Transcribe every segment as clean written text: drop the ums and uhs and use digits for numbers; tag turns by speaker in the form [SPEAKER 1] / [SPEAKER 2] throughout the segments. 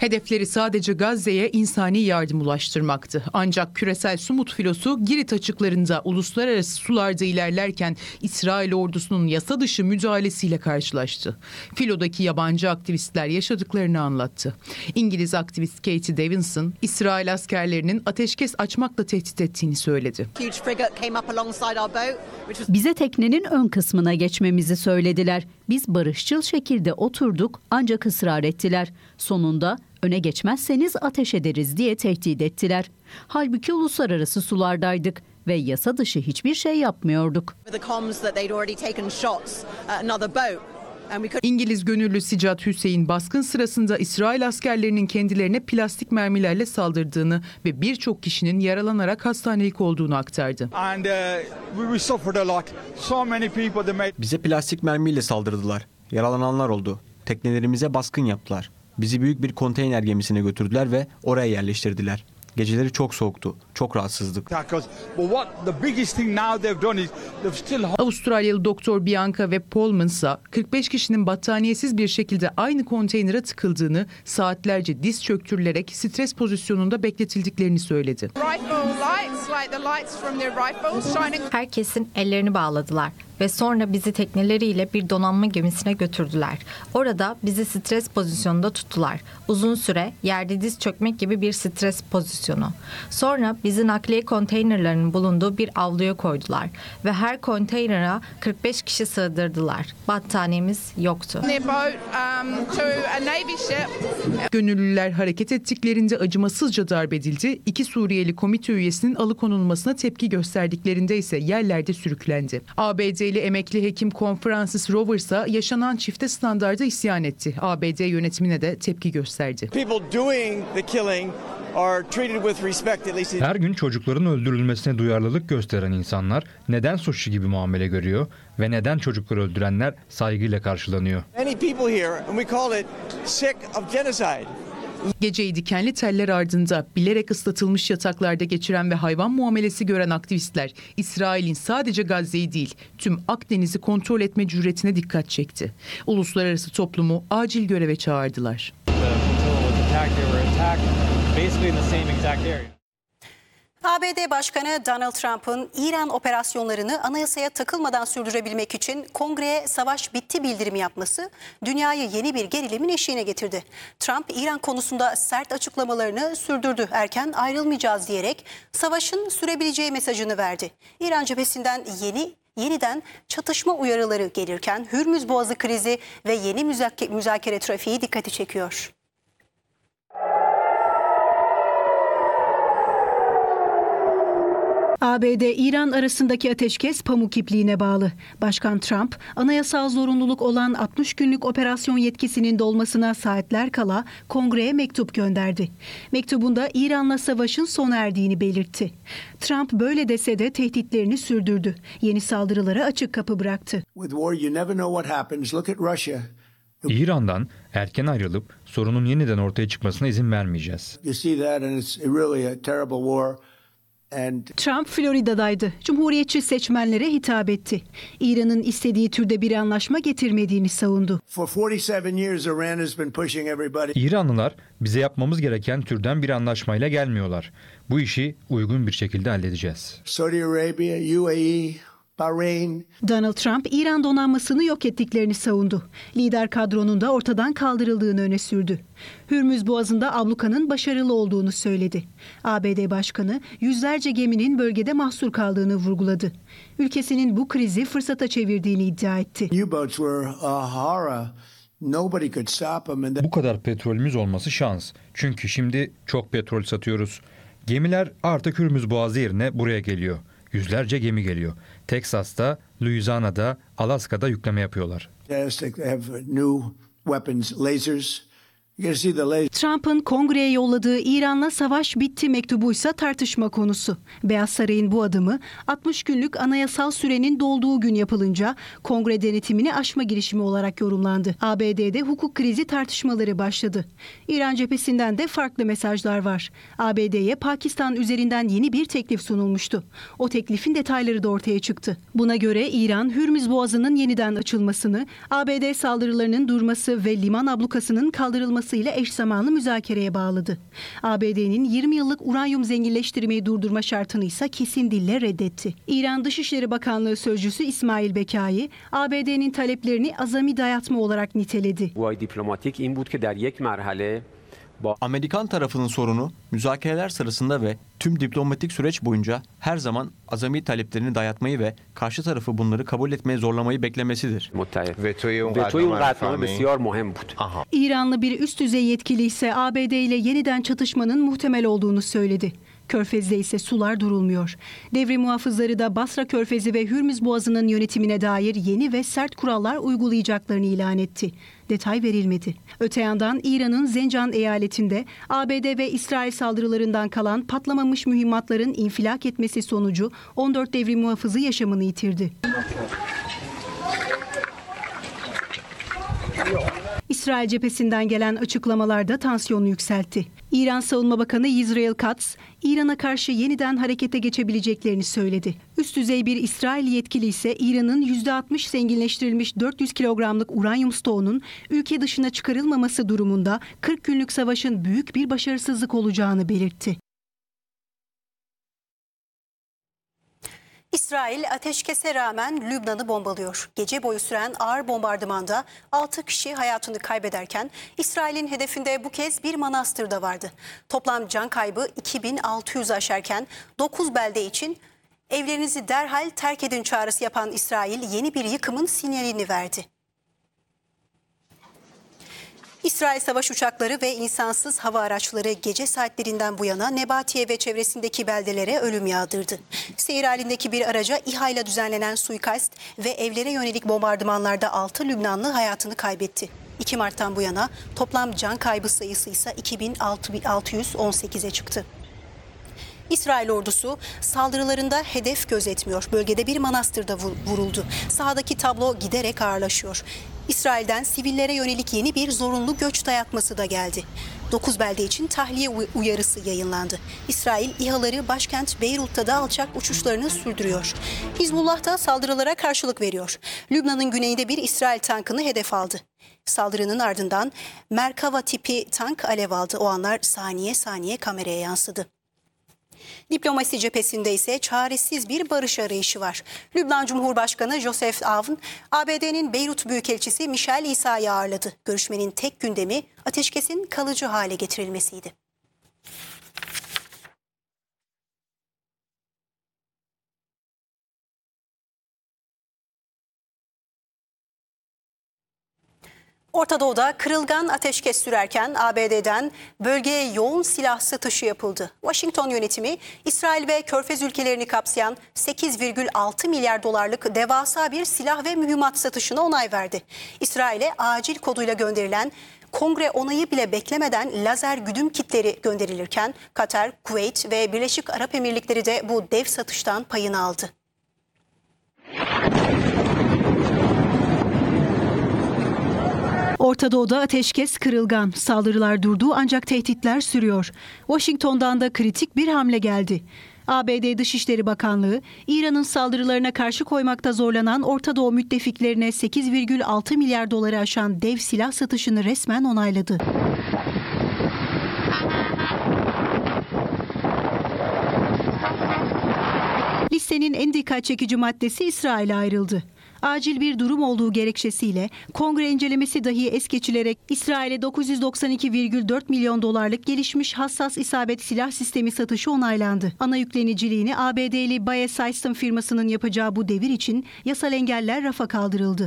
[SPEAKER 1] Hedefleri sadece Gazze'ye insani yardım ulaştırmaktı. Ancak küresel Sumut filosu Girit açıklarında uluslararası sularda ilerlerken İsrail ordusunun yasa dışı müdahalesiyle karşılaştı. Filodaki yabancı aktivistler yaşadıklarını anlattı. İngiliz aktivist Katie Davidson, İsrail askerlerinin ateşkes açmakla tehdit ettiğini söyledi.
[SPEAKER 2] Bize teknenin ön kısmına geçmemizi söylediler. Biz barışçıl şekilde oturduk ancak ısrar ettiler. Sonunda öne geçmezseniz ateş ederiz diye tehdit ettiler. Halbuki uluslararası sulardaydık ve yasa dışı hiçbir şey yapmıyorduk.
[SPEAKER 1] İngiliz gönüllü Sicat Hüseyin baskın sırasında İsrail askerlerinin kendilerine plastik mermilerle saldırdığını ve birçok kişinin yaralanarak hastanelik olduğunu aktardı.
[SPEAKER 3] Bize plastik mermiyle saldırdılar. Yaralananlar oldu. Teknelerimize baskın yaptılar. Bizi büyük bir konteyner gemisine götürdüler ve oraya yerleştirdiler. Geceleri çok soğuktu. Çok rahatsızdık.
[SPEAKER 1] Avustralyalı Doktor Bianca ve Pullman ise 45 kişinin battaniyesiz bir şekilde aynı konteynere tıkıldığını, saatlerce diz çöktürülerek stres pozisyonunda bekletildiklerini söyledi.
[SPEAKER 4] Herkesin ellerini bağladılar ve sonra bizi tekneleriyle bir donanma gemisine götürdüler. Orada bizi stres pozisyonunda tuttular. Uzun süre yerde diz çökmek gibi bir stres pozisyonu. Sonra bizi nakliye konteynerlarının bulunduğu bir avluya koydular ve her konteynera 45 kişi sığdırdılar. Battaniyemiz yoktu.
[SPEAKER 1] Gönüllüler hareket ettiklerinde acımasızca darp edildi. 2 Suriyeli komite üyesinin alıkonulmasına tepki gösterdiklerinde ise yerlerde sürüklendi. ABD'li emekli hekim Con Francis Rovers'a yaşanan çifte standarda isyan etti. ABD yönetimine de tepki gösterdi.
[SPEAKER 5] Her gün çocukların öldürülmesine duyarlılık gösteren insanlar neden suçlu gibi muamele görüyor ve neden çocukları öldürenler saygıyla karşılanıyor?
[SPEAKER 1] Geceyi dikenli teller ardında bilerek ıslatılmış yataklarda geçiren ve hayvan muamelesi gören aktivistler, İsrail'in sadece Gazze'yi değil, tüm Akdeniz'i kontrol etme cüretine dikkat çekti. Uluslararası toplumu acil göreve çağırdılar.
[SPEAKER 6] ABD Başkanı Donald Trump'ın İran operasyonlarını anayasaya takılmadan sürdürebilmek için Kongreye savaş bitti bildirimi yapması dünyayı yeni bir gerilimin eşiğine getirdi. Trump İran konusunda sert açıklamalarını sürdürdü. Erken ayrılmayacağız diyerek savaşın sürebileceği mesajını verdi. İran cephesinden yeniden çatışma uyarıları gelirken Hürmüz Boğazı krizi ve yeni müzakere trafiği dikkati çekiyor. ABD-İran arasındaki ateşkes pamuk ipliğine bağlı. Başkan Trump, anayasal zorunluluk olan 60 günlük operasyon yetkisinin dolmasına saatler kala Kongreye mektup gönderdi. Mektubunda İran'la savaşın sona erdiğini belirtti. Trump böyle dese de tehditlerini sürdürdü. Yeni saldırılara açık kapı bıraktı.
[SPEAKER 5] İran'dan erken ayrılıp sorunun yeniden ortaya çıkmasına izin vermeyeceğiz.
[SPEAKER 6] Trump Florida'daydı. Cumhuriyetçi seçmenlere hitap etti. İran'ın istediği türde bir anlaşma getirmediğini savundu.
[SPEAKER 5] İranlılar bize yapmamız gereken türden bir anlaşmayla gelmiyorlar. Bu işi uygun bir şekilde halledeceğiz.
[SPEAKER 6] Donald Trump, İran donanmasını yok ettiklerini savundu. Lider kadronun da ortadan kaldırıldığını öne sürdü. Hürmüz Boğazı'nda ablukanın başarılı olduğunu söyledi. ABD Başkanı yüzlerce geminin bölgede mahsur kaldığını vurguladı. Ülkesinin bu krizi fırsata çevirdiğini iddia etti.
[SPEAKER 5] Bu kadar petrolümüz olması şans. Çünkü şimdi çok petrol satıyoruz. Gemiler artık Hürmüz Boğazı yerine buraya geliyor. Yüzlerce gemi geliyor. Teksas'ta, Louisiana'da, Alaska'da yükleme yapıyorlar.
[SPEAKER 6] Trump'ın Kongreye yolladığı İran'la savaş bitti mektubuysa tartışma konusu. Beyaz Saray'ın bu adımı 60 günlük anayasal sürenin dolduğu gün yapılınca Kongre denetimini aşma girişimi olarak yorumlandı. ABD'de hukuk krizi tartışmaları başladı. İran cephesinden de farklı mesajlar var. ABD'ye Pakistan üzerinden yeni bir teklif sunulmuştu. O teklifin detayları da ortaya çıktı. Buna göre İran, Hürmüz Boğazı'nın yeniden açılmasını, ABD saldırılarının durması ve liman ablukasının kaldırılmasını durdurulmasıyla eş zamanlı müzakereye bağladı. ABD'nin 20 yıllık uranyum zenginleştirmeyi durdurma şartını ise kesin dille reddetti. İran Dışişleri Bakanlığı Sözcüsü İsmail Bekai, ABD'nin taleplerini azami dayatma olarak niteledi.
[SPEAKER 3] Amerikan tarafının sorunu müzakereler sırasında ve tüm diplomatik süreç boyunca her zaman azami taleplerini dayatmayı ve karşı tarafı bunları kabul etmeye zorlamayı beklemesidir.
[SPEAKER 6] İranlı bir üst düzey yetkili ise ABD ile yeniden çatışmanın muhtemel olduğunu söyledi. Körfez'de ise sular durulmuyor. Devrim muhafızları da Basra Körfezi ve Hürmüz Boğazı'nın yönetimine dair yeni ve sert kurallar uygulayacaklarını ilan etti. Detay verilmedi. Öte yandan İran'ın Zencan eyaletinde ABD ve İsrail saldırılarından kalan patlamamış mühimmatların infilak etmesi sonucu 14 devrim muhafızı yaşamını yitirdi. İsrail cephesinden gelen açıklamalar da tansiyonu yükseltti. İran Savunma Bakanı Yisrael Katz, İran'a karşı yeniden harekete geçebileceklerini söyledi. Üst düzey bir İsrail yetkili ise İran'ın %60 zenginleştirilmiş 400 kilogramlık uranyum stoğunun ülke dışına çıkarılmaması durumunda 40 günlük savaşın büyük bir başarısızlık olacağını belirtti. İsrail ateşkese rağmen Lübnan'ı bombalıyor. Gece boyu süren ağır bombardımanda 6 kişi hayatını kaybederken İsrail'in hedefinde bu kez bir manastır da vardı. Toplam can kaybı 2600 aşarken 9 belde için evlerinizi derhal terk edin çağrısı yapan İsrail yeni bir yıkımın sinyalini verdi. İsrail savaş uçakları ve insansız hava araçları gece saatlerinden bu yana Nebatiye ve çevresindeki beldelere ölüm yağdırdı. Seyir halindeki bir araca İHA ile düzenlenen suikast ve evlere yönelik bombardımanlarda 6 Lübnanlı hayatını kaybetti. 2 Mart'tan bu yana toplam can kaybı sayısı ise 2618'e çıktı. İsrail ordusu saldırılarında hedef gözetmiyor. Bölgede bir manastırda vuruldu. Sahadaki tablo giderek ağırlaşıyor. İsrail'den sivillere yönelik yeni bir zorunlu göç dayatması da geldi. 9 belde için tahliye uyarısı yayınlandı. İsrail İHA'ları başkent Beyrut'ta da alçak uçuşlarını sürdürüyor. Hizbullah da saldırılara karşılık veriyor. Lübnan'ın güneyinde bir İsrail tankını hedef aldı. Saldırının ardından Merkava tipi tank alev aldı. O anlar saniye saniye kameraya yansıdı. Diplomasi cephesinde ise çaresiz bir barış arayışı var. Lübnan Cumhurbaşkanı Joseph Aoun, ABD'nin Beyrut Büyükelçisi Michel İsa'yı ağırladı. Görüşmenin tek gündemi ateşkesin kalıcı hale getirilmesiydi. Orta Doğu'da kırılgan ateşkes sürerken ABD'den bölgeye yoğun silah satışı yapıldı. Washington yönetimi İsrail ve Körfez ülkelerini kapsayan 8,6 milyar dolarlık devasa bir silah ve mühimmat satışına onay verdi. İsrail'e acil koduyla gönderilen Kongre onayı bile beklemeden lazer güdüm kitleri gönderilirken Katar, Kuveyt ve Birleşik Arap Emirlikleri de bu dev satıştan payını aldı. Orta Doğu'da ateşkes kırılgan, saldırılar durdu ancak tehditler sürüyor. Washington'dan da kritik bir hamle geldi. ABD Dışişleri Bakanlığı, İran'ın saldırılarına karşı koymakta zorlanan Orta Doğu müttefiklerine 8,6 milyar doları aşan dev silah satışını resmen onayladı. Listenin en dikkat çekici maddesi İsrail'e ayrıldı. Acil bir durum olduğu gerekçesiyle kongre incelemesi dahi es geçilerek İsrail'e 992,4 milyon dolarlık gelişmiş hassas isabet silah sistemi satışı onaylandı. Ana yükleniciliğini ABD'li Bae System firmasının yapacağı bu devir için yasal engeller rafa kaldırıldı.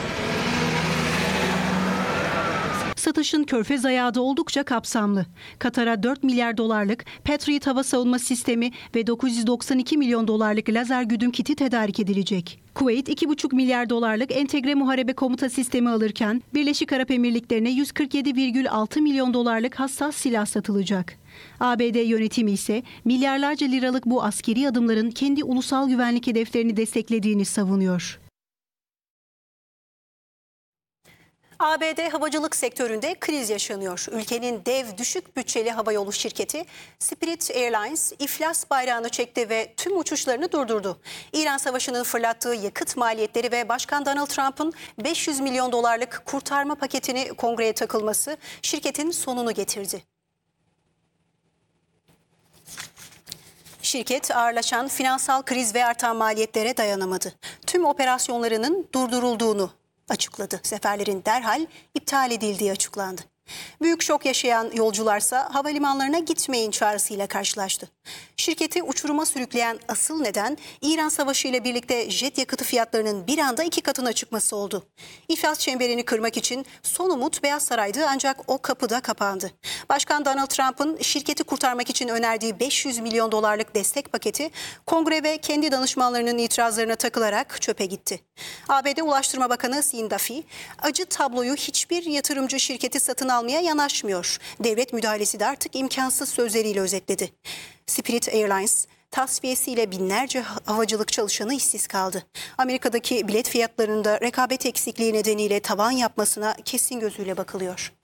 [SPEAKER 6] Satışın körfez ayağı da oldukça kapsamlı. Katar'a 4 milyar dolarlık Patriot hava savunma sistemi ve 992 milyon dolarlık lazer güdüm kiti tedarik edilecek. Kuveyt 2,5 milyar dolarlık entegre muharebe komuta sistemi alırken Birleşik Arap Emirlikleri'ne 147,6 milyon dolarlık hassas silah satılacak. ABD yönetimi ise milyarlarca liralık bu askeri adımların kendi ulusal güvenlik hedeflerini desteklediğini savunuyor. ABD havacılık sektöründe kriz yaşanıyor. Ülkenin dev düşük bütçeli havayolu şirketi Spirit Airlines iflas bayrağını çekti ve tüm uçuşlarını durdurdu. İran Savaşı'nın fırlattığı yakıt maliyetleri ve Başkan Donald Trump'ın 500 milyon dolarlık kurtarma paketini kongreye takılması şirketin sonunu getirdi. Şirket ağırlaşan finansal kriz ve artan maliyetlere dayanamadı. Tüm operasyonlarının durdurulduğunu açıkladı. Seferlerin derhal iptal edildiği açıklandı. Büyük şok yaşayan yolcularsa havalimanlarına gitmeyin çağrısıyla karşılaştı. Şirketi uçuruma sürükleyen asıl neden İran Savaşı ile birlikte jet yakıtı fiyatlarının bir anda 2 katına çıkması oldu. İflas çemberini kırmak için son umut Beyaz Saray'dı ancak o kapıda kapandı. Başkan Donald Trump'ın şirketi kurtarmak için önerdiği 500 milyon dolarlık destek paketi kongre ve kendi danışmanlarının itirazlarına takılarak çöpe gitti. ABD Ulaştırma Bakanı Sean Duffy, acı tabloyu hiçbir yatırımcı şirketi satın almaya yanaşmıyor. Devlet müdahalesi de artık imkansız sözleriyle özetledi. Spirit Airlines tasfiyesiyle binlerce havacılık çalışanı işsiz kaldı. Amerika'daki bilet fiyatlarında rekabet eksikliği nedeniyle tavan yapmasına kesin gözüyle bakılıyor.